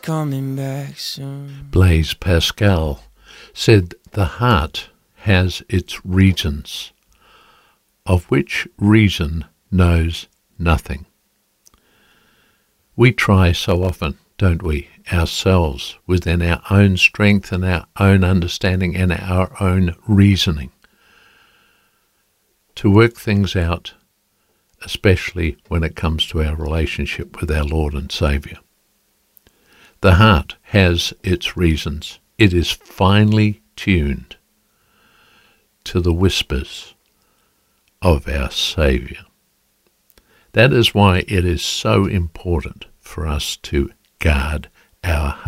coming back soon. Blaise Pascal said the heart has its reasons, of which reason knows nothing. We try so often, don't we, ourselves, within our own strength and our own understanding and our own reasoning, to work things out, especially when it comes to our relationship with our Lord and Saviour. The heart has its reasons. It is finely tuned to the whispers of our Saviour. That is why it is so important for us to guard our